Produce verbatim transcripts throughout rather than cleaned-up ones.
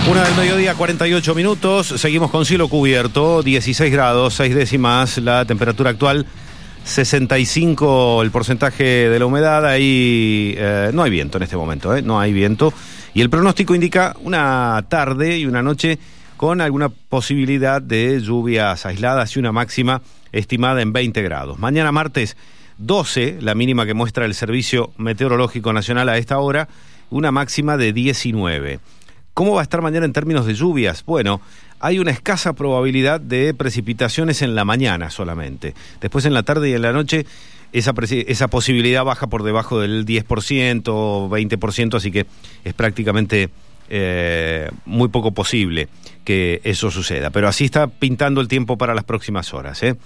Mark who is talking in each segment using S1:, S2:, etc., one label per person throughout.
S1: Una del mediodía, cuarenta y ocho minutos. Seguimos con cielo cubierto, dieciséis grados, seis décimas la temperatura actual, sesenta y cinco el porcentaje de la humedad. Ahí eh, no hay viento en este momento, eh, no hay viento. Y el pronóstico indica una tarde y una noche con alguna posibilidad de lluvias aisladas y una máxima estimada en veinte grados. Mañana martes doce, la mínima que muestra el Servicio Meteorológico Nacional a esta hora, una máxima de diecinueve. ¿Cómo va a estar mañana en términos de lluvias? Bueno, hay una escasa probabilidad de precipitaciones en la mañana solamente. Después en la tarde y en la noche esa, esa posibilidad baja por debajo del diez por ciento o veinte por ciento, así que es prácticamente eh, muy poco posible que eso suceda. Pero así está pintando el tiempo para las próximas horas, ¿eh?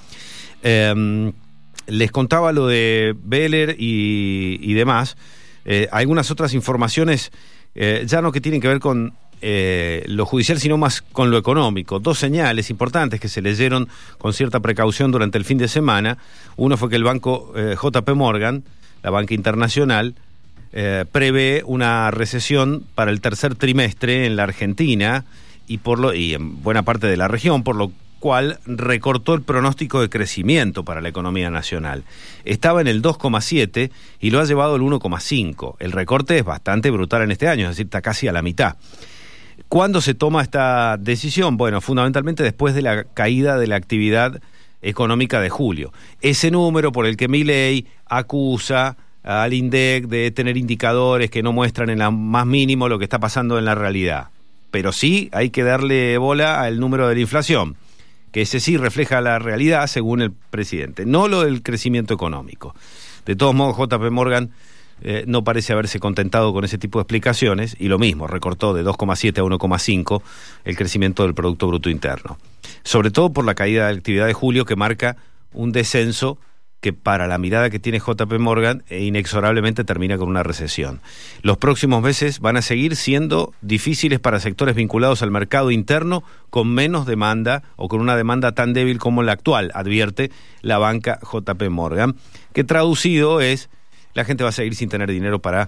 S1: Eh, les contaba lo de Beller y, y demás. Eh, algunas otras informaciones, eh, ya no que tienen que ver con eh, lo judicial, sino más con lo económico. Dos señales importantes que se leyeron con cierta precaución durante el fin de semana. Uno fue que el banco eh, J P Morgan, la banca internacional, eh, prevé una recesión para el tercer trimestre en la Argentina y, por lo, y en buena parte de la región, por lo cual recortó el pronóstico de crecimiento para la economía nacional. Estaba en el dos coma siete y lo ha llevado al uno coma cinco. El recorte es bastante brutal en este año, es decir, está casi a la mitad. ¿Cuándo se toma esta decisión? Bueno, fundamentalmente después de la caída de la actividad económica de julio. Ese número por el que Milei acusa al INDEC de tener indicadores que no muestran en lo más mínimo lo que está pasando en la realidad. Pero sí hay que darle bola al número de la inflación, que ese sí refleja la realidad según el presidente, no lo del crecimiento económico. De todos modos, J P Morgan eh, no parece haberse contentado con ese tipo de explicaciones, y lo mismo, recortó de dos coma siete a uno coma cinco el crecimiento del Producto Bruto Interno. Sobre todo por la caída de la actividad de julio, que marca un descenso que para la mirada que tiene J P Morgan eh, inexorablemente termina con una recesión. Los próximos meses van a seguir siendo difíciles para sectores vinculados al mercado interno con menos demanda o con una demanda tan débil como la actual, advierte la banca J P Morgan, que traducido es: la gente va a seguir sin tener dinero para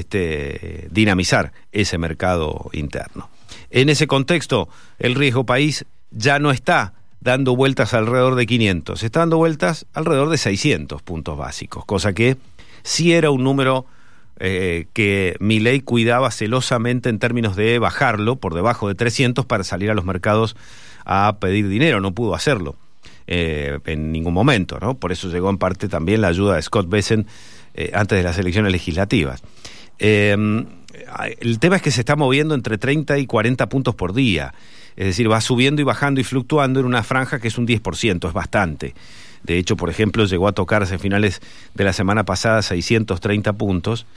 S1: este, dinamizar ese mercado interno. En ese contexto, el riesgo país ya no está dando vueltas alrededor de quinientos, está dando vueltas alrededor de seiscientos puntos básicos, cosa que sí era un número eh, que Milei cuidaba celosamente en términos de bajarlo por debajo de trescientos para salir a los mercados a pedir dinero. No pudo hacerlo eh, en ningún momento, ¿no? Por eso llegó en parte también la ayuda de Scott Bessent eh, antes de las elecciones legislativas. Eh, el tema es que se está moviendo entre treinta y cuarenta puntos por día. Es decir, va subiendo y bajando y fluctuando en una franja que es un diez por ciento, es bastante. De hecho, por ejemplo, llegó a tocarse a finales de la semana pasada seiscientos treinta puntos.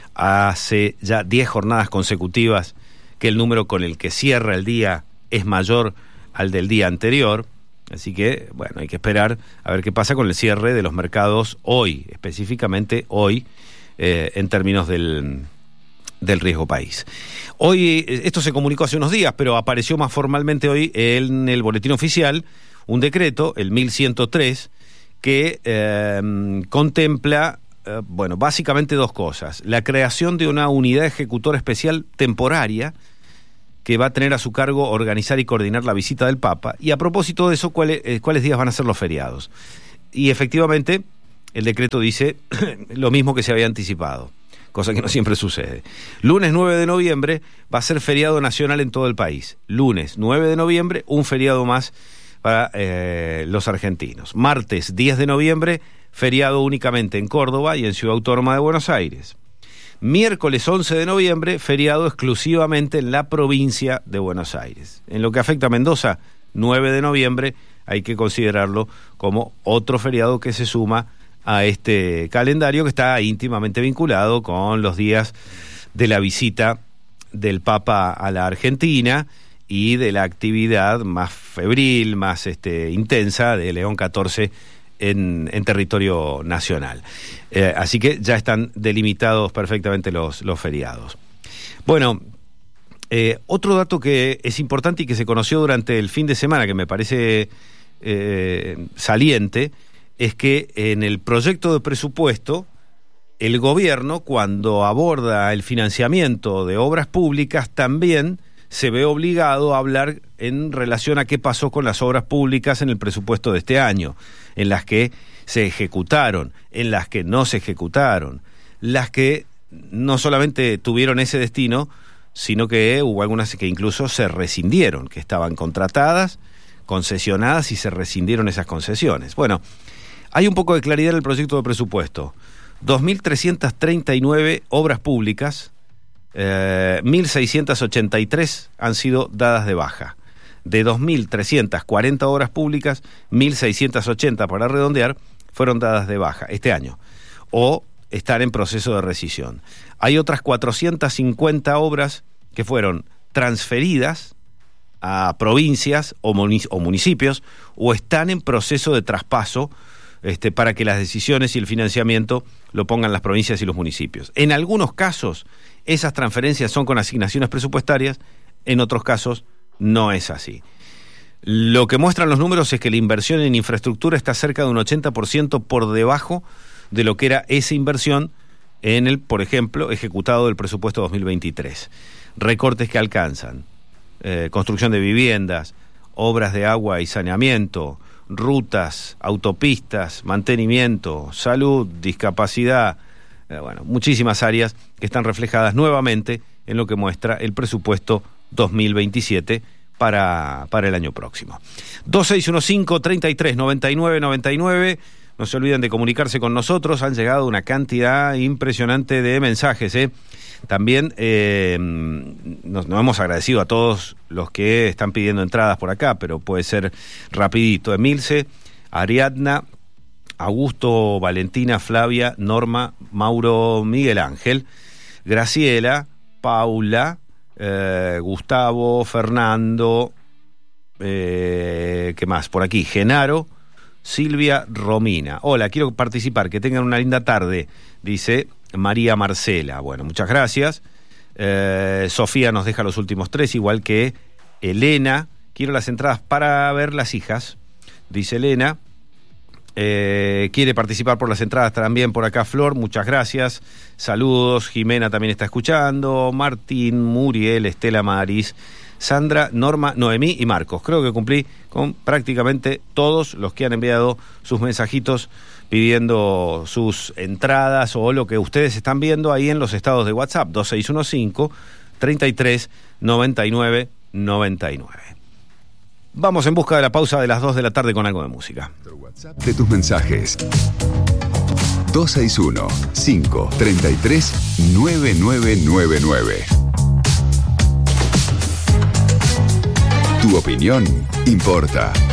S1: Hace ya diez jornadas consecutivas que el número con el que cierra el día es mayor al del día anterior. Así que, bueno, hay que esperar a ver qué pasa con el cierre de los mercados hoy, específicamente hoy, eh, en términos del... del riesgo país. Hoy, esto se comunicó hace unos días, pero apareció más formalmente hoy en el boletín oficial un decreto, el mil ciento tres, que eh, contempla, eh, bueno, básicamente dos cosas: la creación de una unidad ejecutora especial temporaria que va a tener a su cargo organizar y coordinar la visita del Papa, y a propósito de eso, ¿cuáles, eh, cuáles días van a ser los feriados? Y efectivamente, el decreto dice lo mismo que se había anticipado, cosa que no siempre sucede. Lunes nueve de noviembre va a ser feriado nacional en todo el país. Lunes nueve de noviembre, un feriado más para eh, los argentinos. Martes diez de noviembre, feriado únicamente en Córdoba y en Ciudad Autónoma de Buenos Aires. Miércoles once de noviembre, feriado exclusivamente en la provincia de Buenos Aires. En lo que afecta a Mendoza, nueve de noviembre, hay que considerarlo como otro feriado que se suma a este calendario que está íntimamente vinculado con los días de la visita del Papa a la Argentina y de la actividad más febril, más este, intensa de León catorce en, en territorio nacional. Eh, así que ya están delimitados perfectamente los, los feriados. Bueno, eh, otro dato que es importante y que se conoció durante el fin de semana, que me parece eh, saliente, es que en el proyecto de presupuesto, el gobierno, cuando aborda el financiamiento de obras públicas, también se ve obligado a hablar en relación a qué pasó con las obras públicas en el presupuesto de este año, en las que se ejecutaron, en las que no se ejecutaron, las que no solamente tuvieron ese destino, sino que hubo algunas que incluso se rescindieron, que estaban contratadas, concesionadas y se rescindieron esas concesiones. Bueno, hay un poco de claridad en el proyecto de presupuesto. dos mil trescientas treinta y nueve obras públicas, eh, mil seiscientas ochenta y tres han sido dadas de baja. De dos mil trescientas cuarenta obras públicas, mil seiscientas ochenta, para redondear, fueron dadas de baja este año, o están en proceso de rescisión. Hay otras cuatrocientas cincuenta obras que fueron transferidas a provincias o, munic- o municipios, o están en proceso de traspaso este, para que las decisiones y el financiamiento lo pongan las provincias y los municipios. En algunos casos, esas transferencias son con asignaciones presupuestarias, en otros casos no es así. Lo que muestran los números es que la inversión en infraestructura está cerca de un ochenta por ciento por debajo de lo que era esa inversión en el, por ejemplo, ejecutado del presupuesto dos mil veintitrés. Recortes que alcanzan eh, construcción de viviendas, obras de agua y saneamiento, rutas, autopistas, mantenimiento, salud, discapacidad, eh, bueno, muchísimas áreas que están reflejadas nuevamente en lo que muestra el presupuesto dos mil veintisiete para, para el año próximo. dos seis uno cinco, treinta y tres, noventa y nueve, noventa y nueve. No se olviden de comunicarse con nosotros. Han llegado una cantidad impresionante de mensajes, ¿eh? También eh, nos, nos hemos agradecido a todos los que están pidiendo entradas por acá, pero puede ser rapidito. Emilce, Ariadna, Augusto, Valentina, Flavia, Norma, Mauro, Miguel Ángel, Graciela, Paula, eh, Gustavo, Fernando, eh, ¿qué más? Por aquí, Genaro, Silvia, Romina. Hola, quiero participar, que tengan una linda tarde, dice María Marcela. Bueno, muchas gracias. Eh, Sofía nos deja los últimos tres, igual que Elena. Quiero las entradas para ver Las Hijas, dice Elena. Eh, quiere participar por las entradas también por acá Flor, muchas gracias. Saludos, Jimena también está escuchando. Martín, Muriel, Estela Maris, Sandra, Norma, Noemí y Marcos. Creo que cumplí con prácticamente todos los que han enviado sus mensajitos pidiendo sus entradas o lo que ustedes están viendo ahí en los estados de WhatsApp. dos seis uno cinco, treinta y tres, noventa y nueve, noventa y nueve. Vamos en busca de la pausa de las dos de la tarde con algo de música.
S2: WhatsApp de tus mensajes. dos seis uno cinco, treinta y tres, nueve nueve nueve nueve. Tu opinión importa.